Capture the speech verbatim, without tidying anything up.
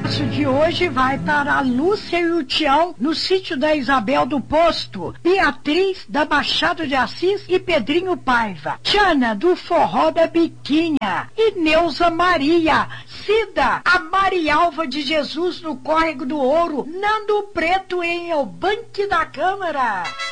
abraço de hoje vai para a Lúcia e o Tião, no sítio da Isabel do Posto, Beatriz, da Baixada de Assis e Pedrinho Paiva, Tiana, do Forró da Biquinha e Neuza Maria, Cida, a Marialva de Jesus, no Córrego do Ouro, Nando Preto, em Elbanque da Câmara.